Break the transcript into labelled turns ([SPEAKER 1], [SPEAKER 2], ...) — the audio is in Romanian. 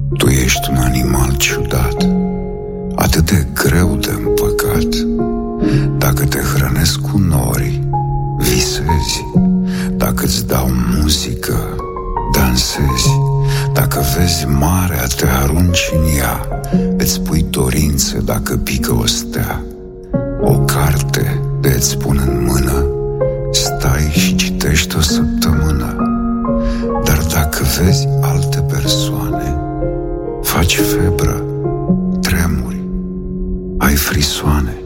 [SPEAKER 1] Tu ești un animal ciudat, atât de greu de împăcat. Dacă te hrănesc cu nori, visezi. Dacă-ți dau muzică, dansezi. Dacă vezi marea, te arunci în ea. Îți pui dorințe dacă pică o stea. O carte de-ți pun în mână, stai și citești o săptămână. Dar dacă vezi alte persoane, faci febră, tremuri, ai frisoane.